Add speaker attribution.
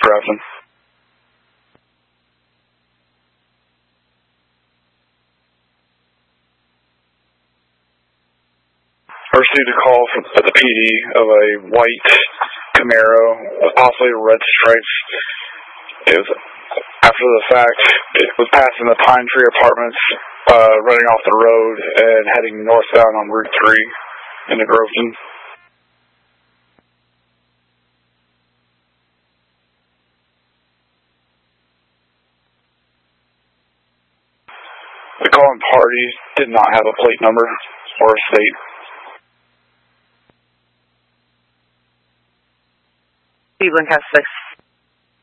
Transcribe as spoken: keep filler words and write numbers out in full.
Speaker 1: Grafton. I received a call from at the P D of a white Camaro, possibly red stripes. It was after the fact. It was passing the Pine Tree Apartments, uh, running off the road and heading northbound on Route three into Groveton. The calling party did not have a plate number or a state.
Speaker 2: Cleveland Cast six